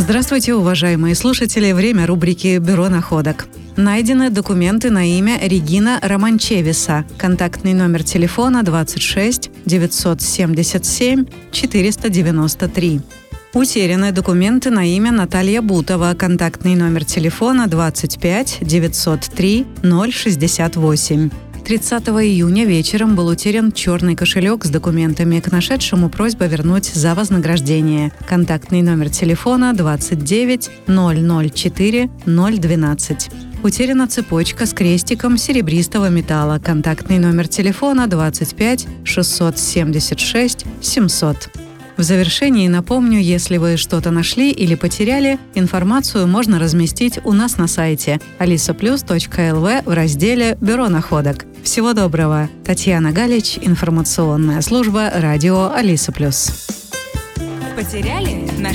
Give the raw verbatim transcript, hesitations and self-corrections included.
Здравствуйте, уважаемые слушатели! Время рубрики «Бюро находок». Найдены документы на имя Регина Романчевиса. Контактный номер телефона двадцать шесть девятьсот семьдесят семь четыреста девяносто три. Утеряны документы на имя Наталья Бутова. Контактный номер телефона двадцать пять девятьсот три ноль шестьдесят восемь. тридцатого июня вечером был утерян черный кошелек с документами. К нашедшему просьба вернуть за вознаграждение. Контактный номер телефона двадцать девять ноль ноль четыре ноль двенадцать. Утеряна цепочка с крестиком серебристого металла. Контактный номер телефона двадцать пять шестьсот семьдесят шесть семьсот. В завершении напомню, если вы что-то нашли или потеряли, информацию можно разместить у нас на сайте алиса плюс точка эл ви в разделе «Бюро находок». Всего доброго! Татьяна Галич, информационная служба радио Алиса плюс. Потеряли? Нашли?